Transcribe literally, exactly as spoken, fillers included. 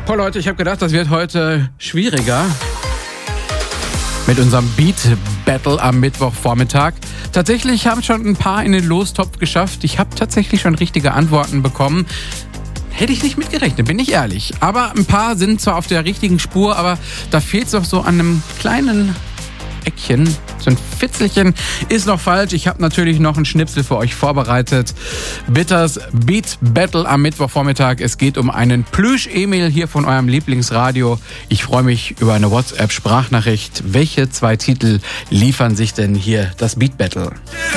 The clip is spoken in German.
Boah, Leute, ich habe gedacht, das wird heute schwieriger mit unserem Beat Battle am Mittwochvormittag. Tatsächlich haben schon ein paar in den Lostopf geschafft. Ich habe tatsächlich schon richtige Antworten bekommen. Hätte ich nicht mitgerechnet, bin ich ehrlich. Aber ein paar sind zwar auf der richtigen Spur, aber da fehlt es doch so an einem kleinen Eckchen. So ein Fitzelchen ist noch falsch. Ich habe natürlich noch einen Schnipsel für euch vorbereitet. Bitters Beat Battle am Mittwochvormittag. Es geht um einen Plüsch-Emil hier von eurem Lieblingsradio. Ich freue mich über eine WhatsApp-Sprachnachricht. Welche zwei Titel liefern sich denn hier das Beat Battle?